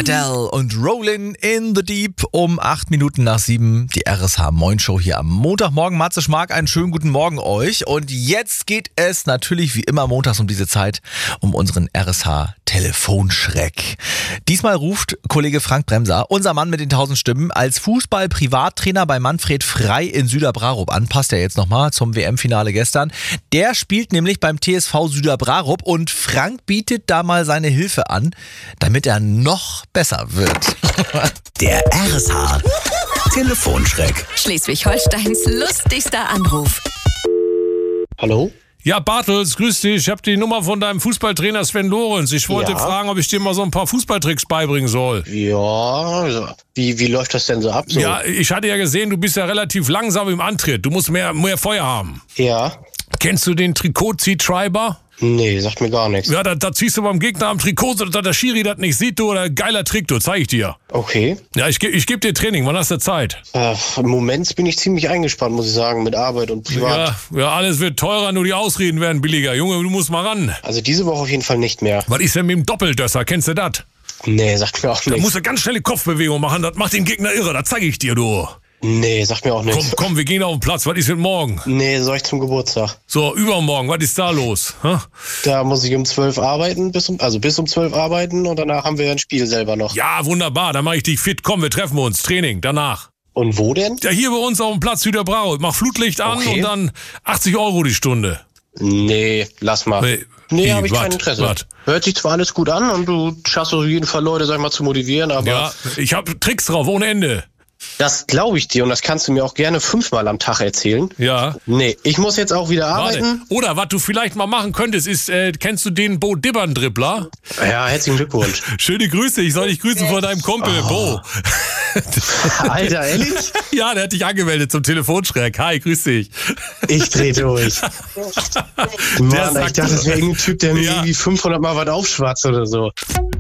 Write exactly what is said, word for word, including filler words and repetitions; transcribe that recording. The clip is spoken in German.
Adele und Rollin' in the Deep um acht Minuten nach sieben. Die R S H Moin Show hier am Montagmorgen. Matze Schmark, einen schönen guten Morgen euch. Und jetzt geht es natürlich wie immer montags um diese Zeit um unseren R S H Telefonschreck. Diesmal ruft Kollege Frank Bremser, unser Mann mit den tausend Stimmen, als Fußball-Privattrainer bei Manfred Frey in Süderbrarup an. Passt ja jetzt nochmal zum W M-Finale gestern. Der spielt nämlich beim T S V Süderbrarup und Frank bietet da mal seine Hilfe an, damit er noch besser wird. Der R S H Telefonschreck. Schleswig-Holsteins lustigster Anruf. Hallo? Ja, Bartels, grüß dich. Ich habe die Nummer von deinem Fußballtrainer Sven Lorenz. Ich wollte Ja. fragen, ob ich dir mal so ein paar Fußballtricks beibringen soll. Ja, wie, wie läuft das denn so ab? So? Ja, ich hatte ja gesehen, du bist ja relativ langsam im Antritt. Du musst mehr, mehr Feuer haben. Ja? Kennst du den Trikot-Zieh-Treiber? Nee, sagt mir gar nichts. Ja, da, da ziehst du beim Gegner am Trikot, so dass der Schiri das nicht sieht, du, oder geiler Trick, du, zeig ich dir. Okay. Ja, ich, ge- ich gebe dir Training. Wann hast du Zeit? Äh, Im Moment bin ich ziemlich eingespannt, muss ich sagen, mit Arbeit und Privat. Ja, ja, alles wird teurer, nur die Ausreden werden billiger. Junge, du musst mal ran. Also diese Woche auf jeden Fall nicht mehr. Was ist denn mit dem Doppeldösser? Kennst du das? Nee, sagt mir auch Da nichts. musst du ganz schnelle Kopfbewegung machen. Das macht den Gegner irre. Das zeige ich dir, du. Nee, sagt mir auch Komm, nichts. komm, wir gehen auf den Platz. Was ist denn morgen? Nee, soll ich zum Geburtstag. So, übermorgen. Was ist da los? Hä? Da muss ich um zwölf arbeiten, bis um, also bis um zwölf arbeiten und danach haben wir ein Spiel selber noch. Ja, wunderbar. Dann mache ich dich fit. Komm, wir treffen uns. Training, danach. Und wo denn? Ja, hier bei uns auf dem Platz Süderbrarup. Mach Flutlicht an Okay. und dann achtzig Euro die Stunde. Nee, lass mal. Nee, Nee, wie, habe ich wat, kein Interesse. wat? Hört sich zwar alles gut an und du schaffst auf jeden Fall Leute, sag ich mal, zu motivieren, aber Ja, ich habe Tricks drauf, ohne Ende. das glaube ich dir und das kannst du mir auch gerne fünfmal am Tag erzählen. Ja. Nee, ich muss jetzt auch wieder Warte. arbeiten. Oder was du vielleicht mal machen könntest, ist, äh, kennst du den Bo Dibbern-Dribbler? Ja, herzlichen Glückwunsch. Schöne Grüße, ich soll dich grüßen von deinem Kumpel, Bo. Alter, ehrlich? Ja, der hat dich angemeldet zum Telefonschreck. Hi, grüß dich. Ich dreh durch. Mann, sagt- ich dachte, das wäre irgendein Typ, der mir Ja. irgendwie fünfhundert Mal was aufschwatzt oder so.